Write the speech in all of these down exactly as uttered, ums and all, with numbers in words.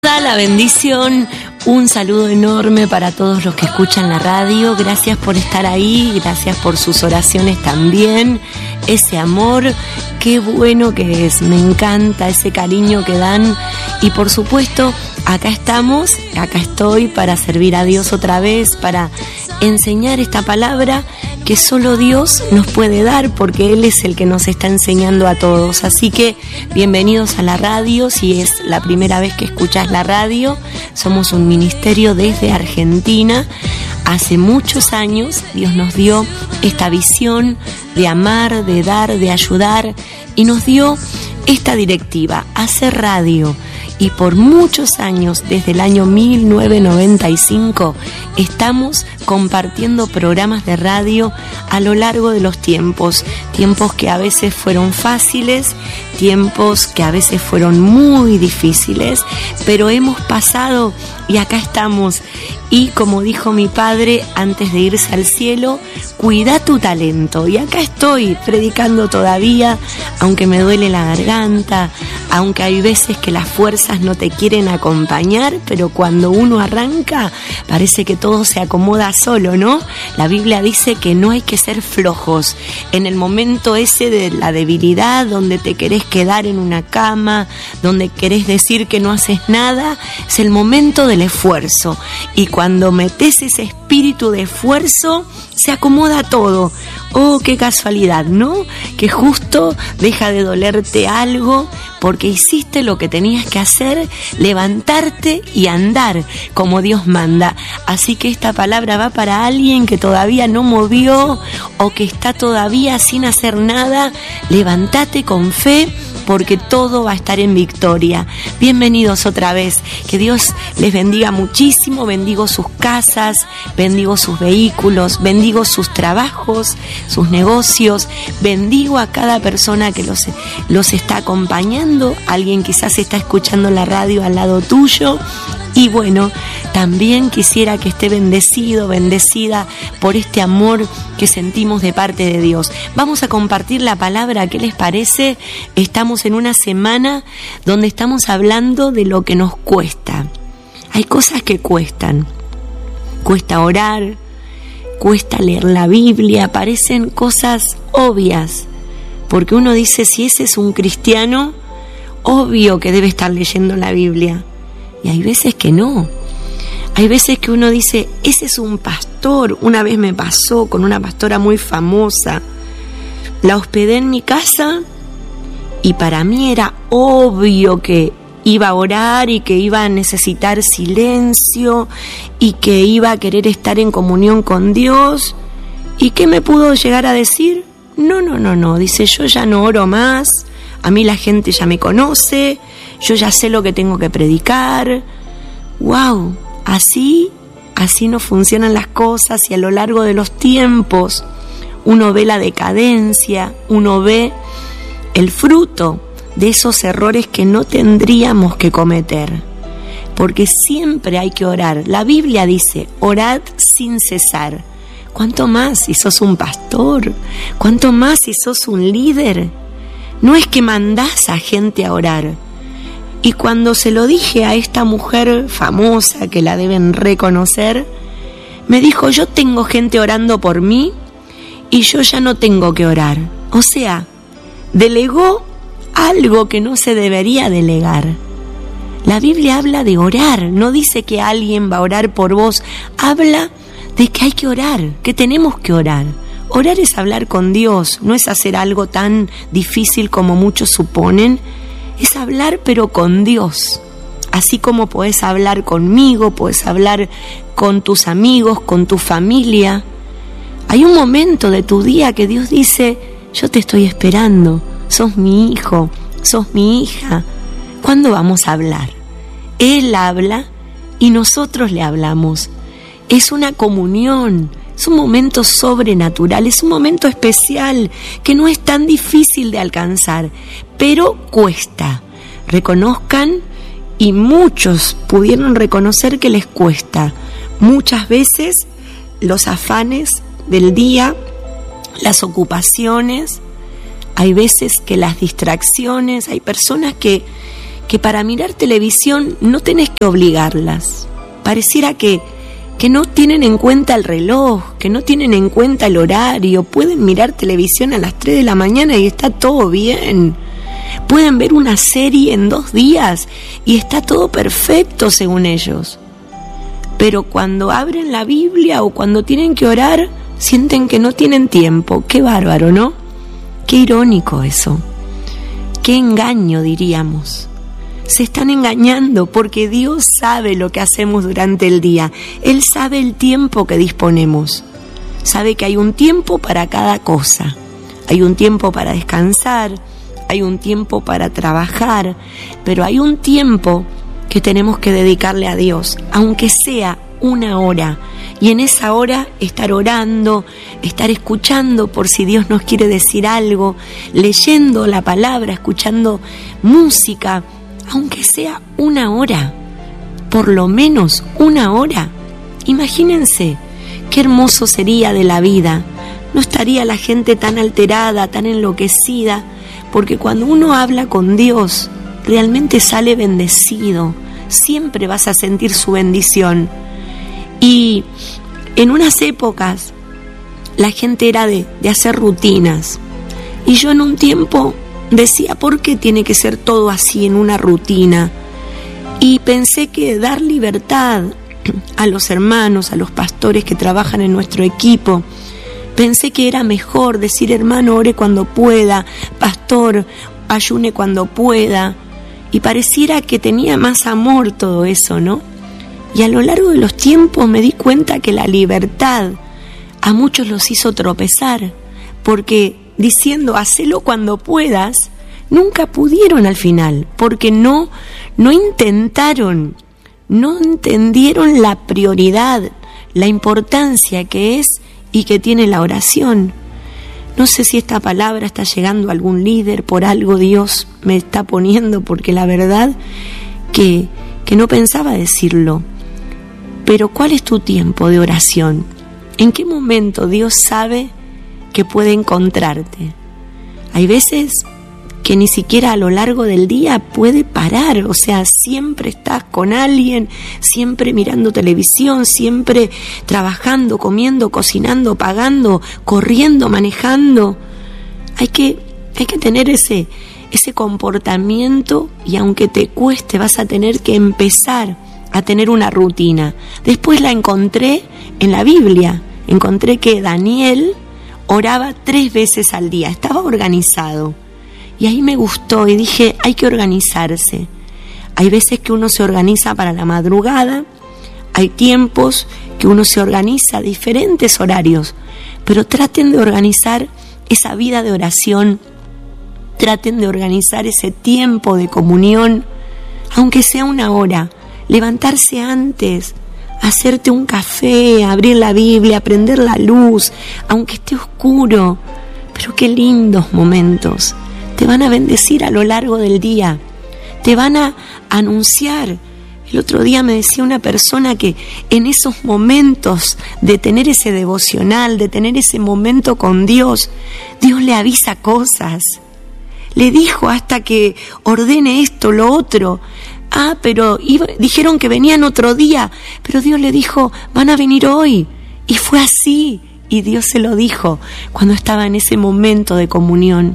La bendición, un saludo enorme para todos los que escuchan la radio. Gracias por estar ahí, gracias por sus oraciones también. Ese amor, qué bueno que es, me encanta ese cariño que dan. Y por supuesto, acá estamos, acá estoy para servir a Dios otra vez, para enseñar esta palabra que solo Dios nos puede dar, porque Él es el que nos está enseñando a todos. Así que bienvenidos a la radio. Si es la primera vez que escuchas la radio, somos un ministerio desde Argentina. Hace muchos años Dios nos dio esta visión de amar, de dar, de ayudar, y nos dio esta directiva, hacer radio. Y por muchos años, desde el año mil novecientos noventa y cinco, estamos compartiendo programas de radio a lo largo de los tiempos. Tiempos que a veces fueron fáciles, tiempos que a veces fueron muy difíciles, pero hemos pasado y acá estamos. Y como dijo mi padre antes de irse al cielo, cuida tu talento. Y acá estoy predicando todavía, aunque me duele la garganta, aunque hay veces que las fuerzas no te quieren acompañar, pero cuando uno arranca parece que todo se acomoda solo, ¿no? La Biblia dice que no hay que ser flojos. En el momento ese de la debilidad, donde te querés quedar en una cama, donde querés decir que no haces nada, es el momento del esfuerzo. Y cuando metes ese espíritu de esfuerzo, se acomoda todo. Oh, qué casualidad, ¿no? Que justo deja de dolerte algo porque hiciste lo que tenías que hacer, levantarte y andar como Dios manda. Así que esta palabra va para alguien que todavía no movió o que está todavía sin hacer nada. Levántate con fe, porque todo va a estar en victoria. Bienvenidos otra vez. Que Dios les bendiga muchísimo. Bendigo sus casas, bendigo sus vehículos, bendigo sus trabajos, sus negocios. Bendigo a cada persona que los, los está acompañando. Alguien quizás está escuchando la radio al lado tuyo. Y bueno, también quisiera que esté bendecido, bendecida por este amor que sentimos de parte de Dios. Vamos a compartir la palabra, ¿qué les parece? Estamos en una semana donde estamos hablando de lo que nos cuesta. Hay cosas que cuestan. Cuesta orar, cuesta leer la Biblia, parecen cosas obvias. Porque uno dice, si ese es un cristiano, obvio que debe estar leyendo la Biblia. Y hay veces que no. Hay veces que uno dice, ese es un pastor. Una vez me pasó con una pastora muy famosa. La hospedé en mi casa y para mí era obvio que iba a orar y que iba a necesitar silencio y que iba a querer estar en comunión con Dios. ¿Y qué me pudo llegar a decir? No, no, no, no. Dice, yo ya no oro más. A mí la gente ya me conoce. Yo ya sé lo que tengo que predicar. ¡Wow! Así, así no funcionan las cosas, y a lo largo de los tiempos uno ve la decadencia, uno ve el fruto de esos errores que no tendríamos que cometer. Porque siempre hay que orar. La Biblia dice, orad sin cesar. ¿Cuánto más si sos un pastor? ¿Cuánto más si sos un líder? No es que mandás a gente a orar. Y cuando se lo dije a esta mujer famosa, que la deben reconocer, me dijo, yo tengo gente orando por mí y yo ya no tengo que orar. O sea, delegó algo que no se debería delegar. La Biblia habla de orar, no dice que alguien va a orar por vos, habla de que hay que orar, que tenemos que orar. Orar es hablar con Dios, no es hacer algo tan difícil como muchos suponen. Es hablar pero con Dios. Así como podés hablar conmigo, podés hablar con tus amigos, con tu familia. Hay un momento de tu día que Dios dice, yo te estoy esperando, sos mi hijo, sos mi hija. ¿Cuándo vamos a hablar? Él habla y nosotros le hablamos. Es una comunión. Es un momento sobrenatural, es un momento especial que no es tan difícil de alcanzar, pero cuesta. Reconozcan, y muchos pudieron reconocer que les cuesta. Muchas veces los afanes del día, las ocupaciones, hay veces que las distracciones, hay personas que, que para mirar televisión no tenés que obligarlas. Pareciera que, que no tienen en cuenta el reloj, que no tienen en cuenta el horario. Pueden mirar televisión a las tres de la mañana y está todo bien. Pueden ver una serie en dos días y está todo perfecto según ellos. Pero cuando abren la Biblia o cuando tienen que orar, sienten que no tienen tiempo. Qué bárbaro, ¿no? Qué irónico eso. Qué engaño, diríamos. Se están engañando porque Dios sabe lo que hacemos durante el día. Él sabe el tiempo que disponemos. Sabe que hay un tiempo para cada cosa. Hay un tiempo para descansar, hay un tiempo para trabajar, pero hay un tiempo que tenemos que dedicarle a Dios, aunque sea una hora. Y en esa hora estar orando, estar escuchando por si Dios nos quiere decir algo, leyendo la palabra, escuchando música, aunque sea una hora, por lo menos una hora. Imagínense qué hermoso sería de la vida. No estaría la gente tan alterada, tan enloquecida, porque cuando uno habla con Dios, realmente sale bendecido. Siempre vas a sentir su bendición. Y en unas épocas la gente era de, de hacer rutinas. Y yo en un tiempo decía, ¿por qué tiene que ser todo así en una rutina? Y pensé que dar libertad a los hermanos, a los pastores que trabajan en nuestro equipo, pensé que era mejor decir, hermano, ore cuando pueda, pastor, ayune cuando pueda. Y pareciera que tenía más amor todo eso, ¿no? Y a lo largo de los tiempos me di cuenta que la libertad a muchos los hizo tropezar, porque diciendo, hacelo cuando puedas, nunca pudieron al final, porque no, no intentaron, no entendieron la prioridad, la importancia que es y que tiene la oración. No sé si esta palabra está llegando a algún líder, por algo Dios me está poniendo, porque la verdad que, que no pensaba decirlo. Pero ¿cuál es tu tiempo de oración? ¿En qué momento Dios sabe que puede encontrarte? Hay veces que ni siquiera a lo largo del día puede parar, o sea, siempre estás con alguien, siempre mirando televisión, siempre trabajando, comiendo, cocinando, pagando, corriendo, manejando. Hay que, hay que tener ese, ese comportamiento, y aunque te cueste, vas a tener que empezar a tener una rutina. Después la encontré en la Biblia, encontré que Daniel oraba tres veces al día, estaba organizado. Y ahí me gustó y dije, hay que organizarse. Hay veces que uno se organiza para la madrugada, hay tiempos que uno se organiza, diferentes horarios, pero traten de organizar esa vida de oración, traten de organizar ese tiempo de comunión, aunque sea una hora. Levantarse antes, hacerte un café, abrir la Biblia, prender la luz, aunque esté oscuro. Pero qué lindos momentos. Te van a bendecir a lo largo del día. Te van a anunciar. El otro día me decía una persona que en esos momentos de tener ese devocional, de tener ese momento con Dios, Dios le avisa cosas. Le dijo hasta que ordene esto, lo otro. Ah, pero iba, dijeron que venían otro día, pero Dios le dijo, van a venir hoy. Y fue así, y Dios se lo dijo cuando estaba en ese momento de comunión.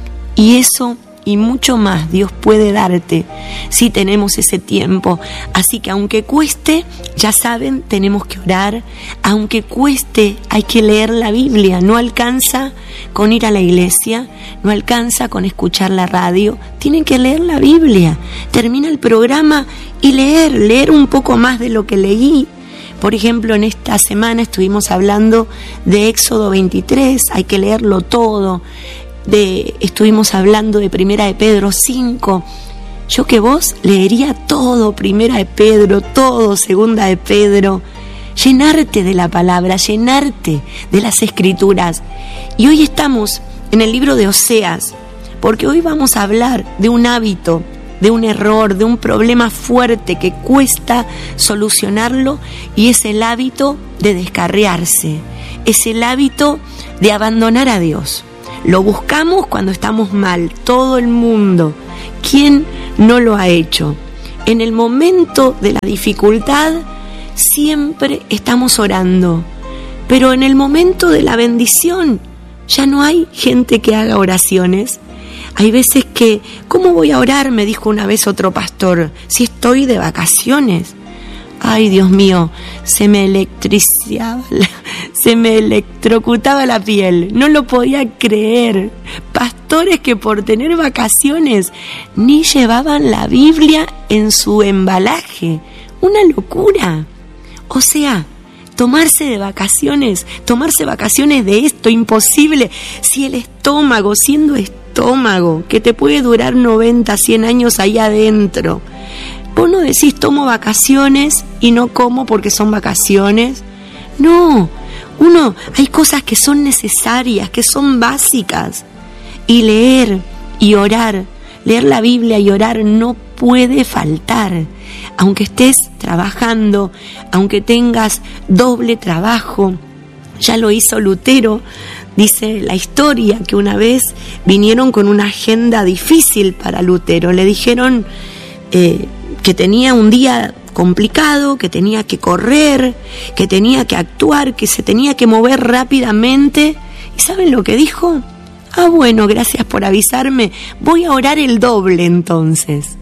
Y eso y mucho más Dios puede darte si tenemos ese tiempo. Así que aunque cueste, ya saben, tenemos que orar. Aunque cueste, hay que leer la Biblia. No alcanza con ir a la iglesia, no alcanza con escuchar la radio. Tienen que leer la Biblia. Termina el programa y leer, leer un poco más de lo que leí. Por ejemplo, en esta semana estuvimos hablando de Éxodo veintitrés, hay que leerlo todo. De, estuvimos hablando de Primera de Pedro cinco. Yo que vos leería todo, Primera de Pedro, todo, Segunda de Pedro. Llenarte de la palabra, llenarte de las escrituras. Y hoy estamos en el libro de Oseas, porque hoy vamos a hablar de un hábito, de un error, de un problema fuerte que cuesta solucionarlo, y es el hábito de descarriarse, es el hábito de abandonar a Dios. Lo buscamos cuando estamos mal, todo el mundo. ¿Quién no lo ha hecho. En el momento de la dificultad siempre estamos orando, pero en el momento de la bendición ya no hay gente que haga oraciones. Hay veces que, ¿cómo voy a orar?, me dijo una vez otro pastor, si estoy de vacaciones. Ay, Dios mío, se me electriciaba, la, se me electrocutaba la piel, no lo podía creer. Pastores que por tener vacaciones ni llevaban la Biblia en su embalaje, una locura. O sea, tomarse de vacaciones, tomarse vacaciones de esto, imposible, si el estómago, siendo estómago, que te puede durar noventa, cien años ahí adentro. Vos no decís tomo vacaciones y no como porque son vacaciones. No, uno, hay cosas que son necesarias, que son básicas. Y leer y orar, leer la Biblia y orar no puede faltar. Aunque estés trabajando, aunque tengas doble trabajo. Ya lo hizo Lutero. Dice la historia que una vez vinieron con una agenda difícil para Lutero. Le dijeron eh, que tenía un día complicado, que tenía que correr, que tenía que actuar, que se tenía que mover rápidamente. ¿Y saben lo que dijo? Ah, bueno, gracias por avisarme, voy a orar el doble entonces.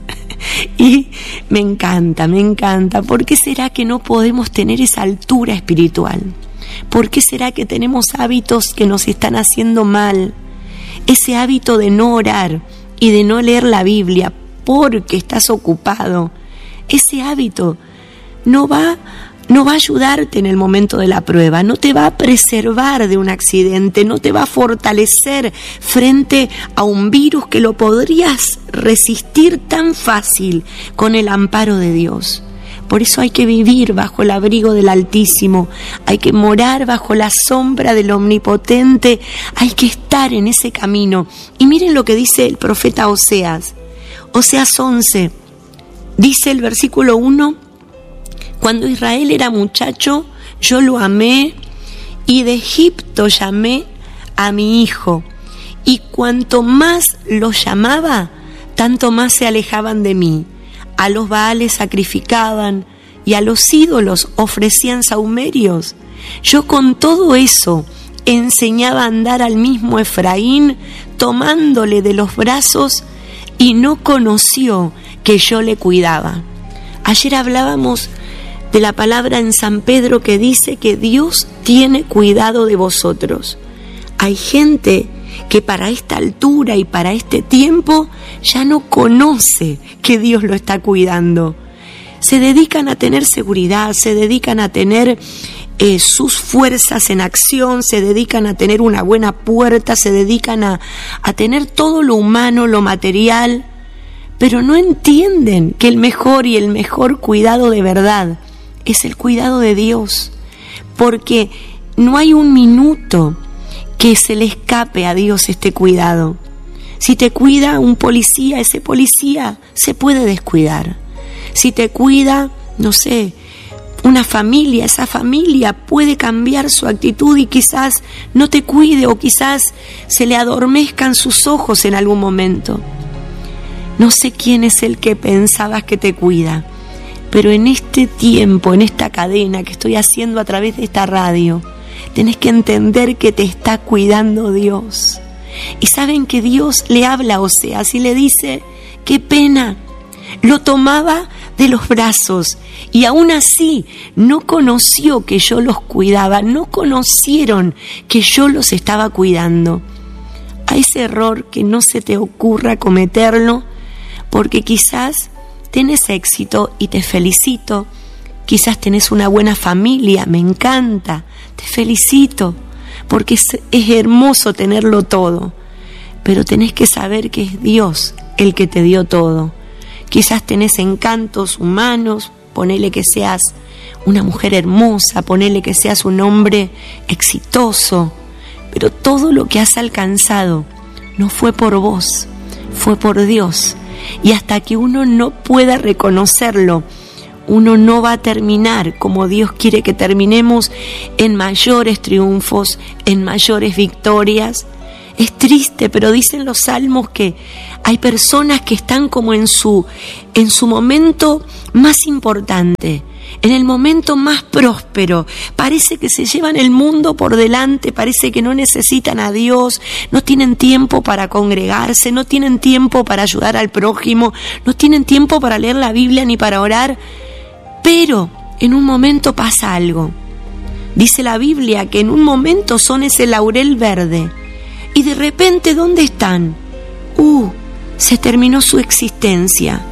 Y me encanta, me encanta. ¿Por qué será que no podemos tener esa altura espiritual? ¿Por qué será que tenemos hábitos que nos están haciendo mal? Ese hábito de no orar y de no leer la Biblia porque estás ocupado, ese hábito no va, no va a ayudarte en el momento de la prueba, no te va a preservar de un accidente, no te va a fortalecer frente a un virus que lo podrías resistir tan fácil con el amparo de Dios. Por eso hay que vivir bajo el abrigo del Altísimo, hay que morar bajo la sombra del Omnipotente, hay que estar en ese camino. Y miren lo que dice el profeta Oseas, Oseas once, dice el versículo uno, cuando Israel era muchacho, yo lo amé y de Egipto llamé a mi hijo, y cuanto más los llamaba, tanto más se alejaban de mí. A los baales sacrificaban y a los ídolos ofrecían sahumerios. Yo con todo eso enseñaba a andar al mismo Efraín, tomándole de los brazos, y no conoció que yo le cuidaba. Ayer hablábamos de la palabra en San Pedro que dice que Dios tiene cuidado de vosotros. Hay gente que para esta altura y para este tiempo ya no conoce que Dios lo está cuidando. Se dedican a tener seguridad, se dedican a tener eh, sus fuerzas en acción, se dedican a tener una buena puerta, se dedican a, a tener todo lo humano, lo material, pero no entienden que el mejor y el mejor cuidado de verdad es el cuidado de Dios, porque no hay un minuto que se le escape a Dios este cuidado. Si te cuida un policía, ese policía se puede descuidar. Si te cuida, no sé, una familia, esa familia puede cambiar su actitud y quizás no te cuide o quizás se le adormezcan sus ojos en algún momento. No sé quién es el que pensabas que te cuida, pero en este tiempo, en esta cadena que estoy haciendo a través de esta radio, tenés que entender que te está cuidando Dios. Y saben que Dios le habla a Oseas y le dice, qué pena, lo tomaba de los brazos y aún así no conoció que yo los cuidaba, no conocieron que yo los estaba cuidando. A ese error que no se te ocurra cometerlo, porque quizás tenés éxito y te felicito, quizás tenés una buena familia, me encanta, te felicito, porque es, es hermoso tenerlo todo, pero tenés que saber que es Dios el que te dio todo. Quizás tenés encantos humanos, ponele que seas una mujer hermosa, ponele que seas un hombre exitoso, pero todo lo que has alcanzado no fue por vos, fue por Dios. Y hasta que uno no pueda reconocerlo, uno no va a terminar como Dios quiere que terminemos, en mayores triunfos, en mayores victorias. Es triste, pero dicen los salmos que hay personas que están como en su, en su momento más importante, en el momento más próspero. Parece que se llevan el mundo por delante, parece que no necesitan a Dios, no tienen tiempo para congregarse, no tienen tiempo para ayudar al prójimo, no tienen tiempo para leer la Biblia ni para orar, pero en un momento pasa algo. Dice la Biblia que en un momento son ese laurel verde. Y de repente, ¿dónde están? Uh, se terminó su existencia.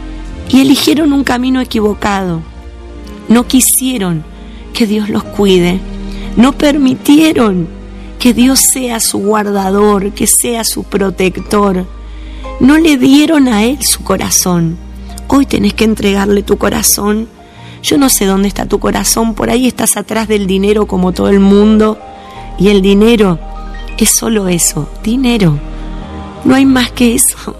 Y eligieron un camino equivocado. No quisieron que Dios los cuide. No permitieron que Dios sea su guardador, que sea su protector. No le dieron a Él su corazón. Hoy tenés que entregarle tu corazón. Yo no sé dónde está tu corazón. Por ahí estás atrás del dinero como todo el mundo. Y el dinero es solo eso, dinero. No hay más que eso.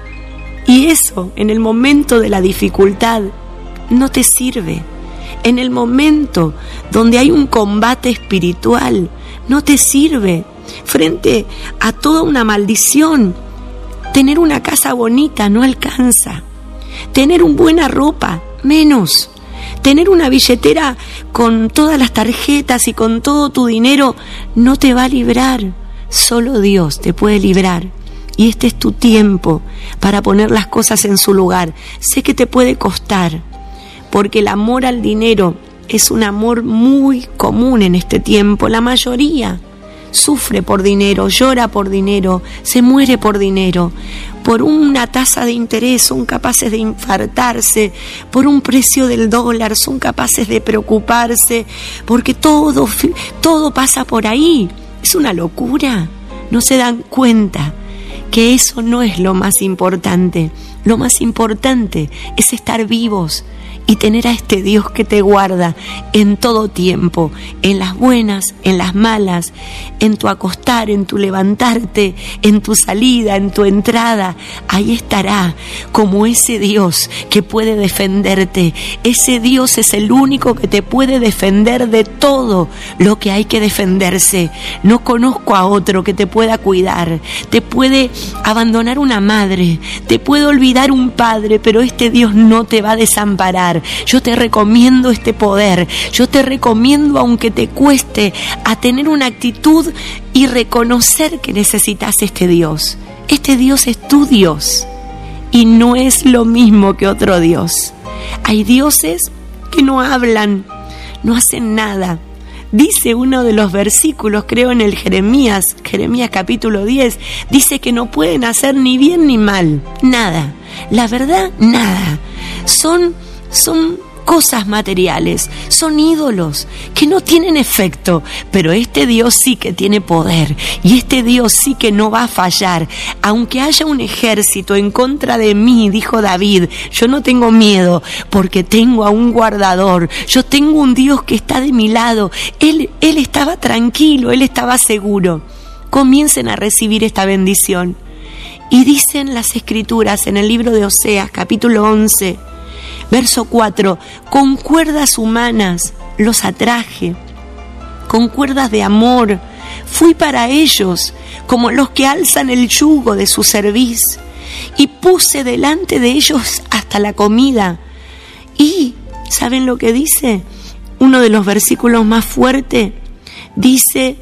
Y eso, en el momento de la dificultad, no te sirve. En el momento donde hay un combate espiritual, no te sirve. Frente a toda una maldición, tener una casa bonita no alcanza. Tener una buena ropa, menos. Tener una billetera con todas las tarjetas y con todo tu dinero no te va a librar. Solo Dios te puede librar. Y este es tu tiempo para poner las cosas en su lugar. Sé que te puede costar, porque el amor al dinero es un amor muy común en este tiempo. La mayoría sufre por dinero, llora por dinero, se muere por dinero. Por una tasa de interés son capaces de infartarse, por un precio del dólar son capaces de preocuparse, porque todo, todo pasa por ahí. Es una locura. No se dan cuenta que eso no es lo más importante. Lo más importante es estar vivos y tener a este Dios que te guarda en todo tiempo, en las buenas, en las malas, en tu acostar, en tu levantarte, en tu salida, en tu entrada. Ahí estará como ese Dios que puede defenderte. Ese Dios es el único que te puede defender de todo lo que hay que defenderse. No conozco a otro que te pueda cuidar. Te puede abandonar una madre, te puede olvidar un padre, pero este Dios no te va a desamparar. Yo te recomiendo este poder, yo te recomiendo, aunque te cueste, a tener una actitud y reconocer que necesitas este Dios. Este Dios es tu Dios y no es lo mismo que otro Dios. Hay dioses que no hablan, no hacen nada. Dice uno de los versículos, creo en el Jeremías, Jeremías capítulo diez, dice que no pueden hacer ni bien ni mal, nada. La verdad, nada. Son, son cosas materiales, son ídolos que no tienen efecto, pero este Dios sí que tiene poder y este Dios sí que no va a fallar. Aunque haya un ejército en contra de mí, dijo David, yo no tengo miedo porque tengo a un guardador, yo tengo un Dios que está de mi lado. Él, él estaba tranquilo, él estaba seguro. Comiencen a recibir esta bendición. Y dicen las Escrituras en el libro de Oseas, capítulo once, verso cuatro, con cuerdas humanas los atraje, con cuerdas de amor fui para ellos, como los que alzan el yugo de su cerviz, y puse delante de ellos hasta la comida. Y, ¿saben lo que dice? Uno de los versículos más fuertes, dice,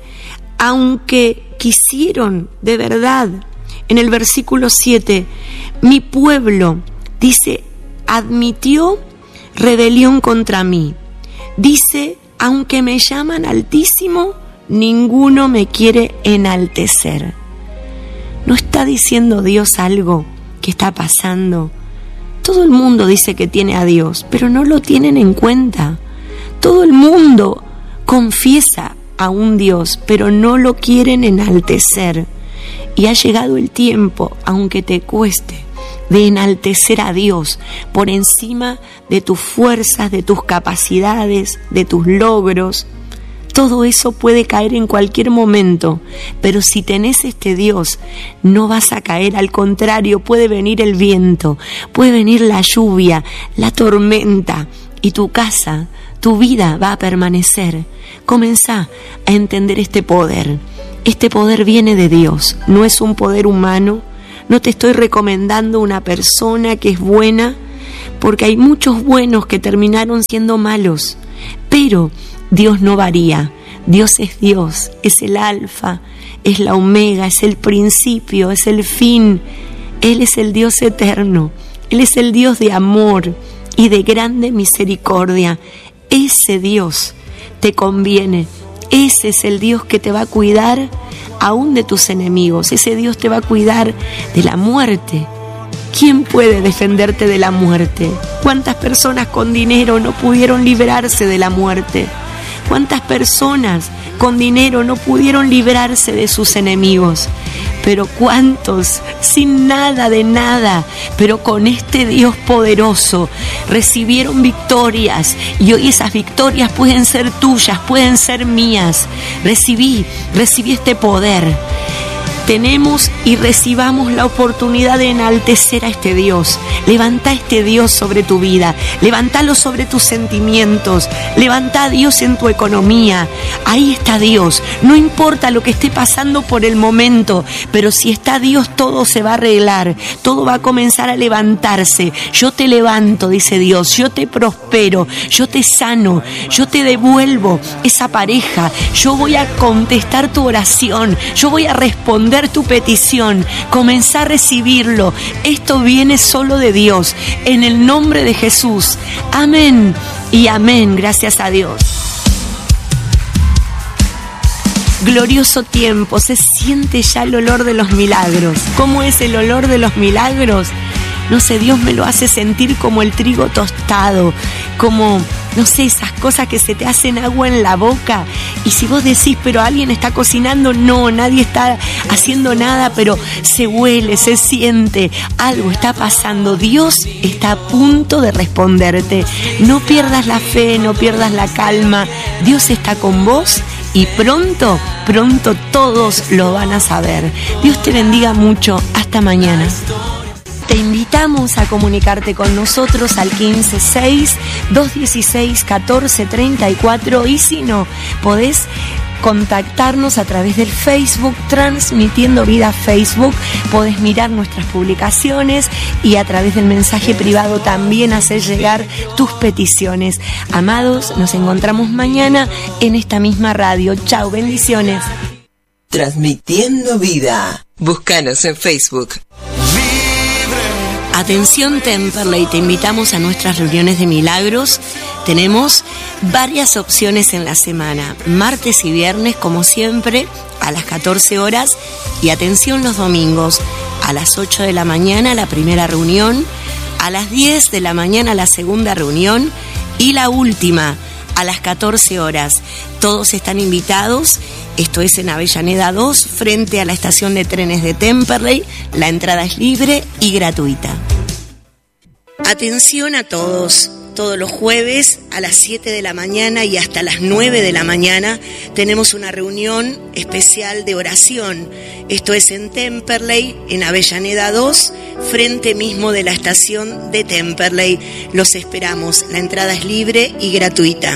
aunque quisieron de verdad, en el versículo siete, mi pueblo, dice, admitió rebelión contra mí. Dice, aunque me llaman Altísimo, ninguno me quiere enaltecer. ¿No está diciendo Dios algo que está pasando? Todo el mundo dice que tiene a Dios, pero no lo tienen en cuenta. Todo el mundo confiesa a un Dios, pero no lo quieren enaltecer. Y ha llegado el tiempo, aunque te cueste, de enaltecer a Dios por encima de tus fuerzas, de tus capacidades, de tus logros. Todo eso puede caer en cualquier momento, pero si tenés este Dios, no vas a caer. Al contrario, puede venir el viento, puede venir la lluvia, la tormenta, y tu casa, tu vida va a permanecer. Comenzá a entender este poder. Este poder viene de Dios, no es un poder humano. No te estoy recomendando una persona que es buena, porque hay muchos buenos que terminaron siendo malos. Pero Dios no varía. Dios es Dios, es el alfa, es la omega, es el principio, es el fin. Él es el Dios eterno, Él es el Dios de amor y de grande misericordia. Ese Dios te conviene, ese es el Dios que te va a cuidar aún de tus enemigos, ese Dios te va a cuidar de la muerte. ¿Quién puede defenderte de la muerte? ¿Cuántas personas con dinero no pudieron librarse de la muerte? ¿Cuántas personas con dinero no pudieron librarse de sus enemigos? Pero cuántos sin nada de nada, pero con este Dios poderoso recibieron victorias, y hoy esas victorias pueden ser tuyas, pueden ser mías. Recibí, recibí este poder. Tenemos y recibamos la oportunidad de enaltecer a este Dios. Levanta a este Dios sobre tu vida, levántalo sobre tus sentimientos, levanta a Dios en tu economía. Ahí está Dios, no importa lo que esté pasando por el momento, pero si está Dios todo se va a arreglar, todo va a comenzar a levantarse. Yo te levanto, dice Dios, yo te prospero, yo te sano, yo te devuelvo esa pareja, yo voy a contestar tu oración, yo voy a responder tu petición, comenzá a recibirlo. Esto viene solo de Dios, en el nombre de Jesús. Amén y amén, gracias a Dios. Glorioso tiempo, se siente ya el olor de los milagros. ¿Cómo es el olor de los milagros? No sé, Dios me lo hace sentir como el trigo tostado, como, no sé, esas cosas que se te hacen agua en la boca. Y si vos decís, pero alguien está cocinando, no, nadie está haciendo nada, pero se huele, se siente, algo está pasando. Dios está a punto de responderte. No pierdas la fe, no pierdas la calma. Dios está con vos y pronto, pronto todos lo van a saber. Dios te bendiga mucho. Hasta mañana. Te invitamos a comunicarte con nosotros al quince seis, dos dieciséis, catorce treinta y cuatro, y si no, podés contactarnos a través del Facebook, Transmitiendo Vida Facebook. Podés mirar nuestras publicaciones y a través del mensaje privado también hacer llegar tus peticiones. Amados, nos encontramos mañana en esta misma radio. Chau, bendiciones. Transmitiendo Vida. Búscanos en Facebook. Atención Temperley, te invitamos a nuestras reuniones de milagros. Tenemos varias opciones en la semana, martes y viernes como siempre a las catorce horas, y atención los domingos a las ocho de la mañana la primera reunión, a las diez de la mañana la segunda reunión y la última a las catorce horas. Todos están invitados. Esto es en Avellaneda dos, frente a la estación de trenes de Temperley. La entrada es libre y gratuita. Atención a todos. Todos los jueves a las siete de la mañana y hasta las nueve de la mañana tenemos una reunión especial de oración. Esto es en Temperley, en Avellaneda dos, frente mismo de la estación de Temperley. Los esperamos. La entrada es libre y gratuita.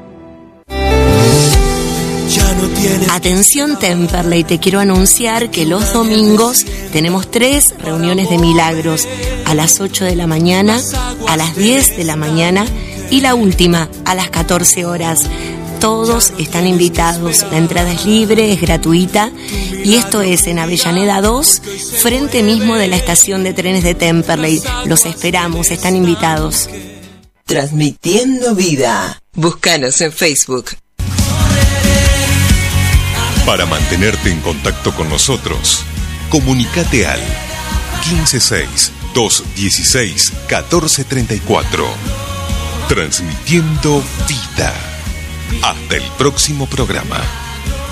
Atención Temperley, te quiero anunciar que los domingos tenemos tres reuniones de milagros, a las ocho de la mañana, a las diez de la mañana y la última a las catorce horas. Todos están invitados, la entrada es libre, es gratuita, y esto es en Avellaneda dos, frente mismo de la estación de trenes de Temperley. Los esperamos, están invitados. Transmitiendo Vida. Búscanos en Facebook. Para mantenerte en contacto con nosotros, comunícate al quince seis, dos dieciséis, catorce treinta y cuatro. Transmitiendo Vida. Hasta el próximo programa.